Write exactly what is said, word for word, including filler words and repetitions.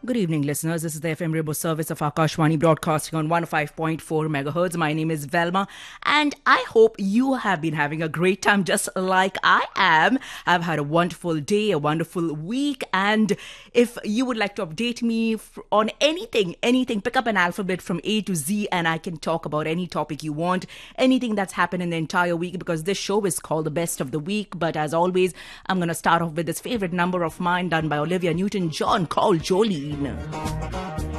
Good evening, listeners. This is the F M Rainbow service of Akashwani broadcasting on one oh five point four megahertz. My name is Velma, and I hope you have been having a great time just like I am. I've had a wonderful day, a wonderful week, and if you would like to update me on anything, anything, pick up an alphabet from A to Z, and I can talk about any topic you want, anything that's happened in the entire week, because this show is called the Best of the Week. But as always, I'm going to start off with this favorite number of mine done by Olivia Newton-John called Jolene.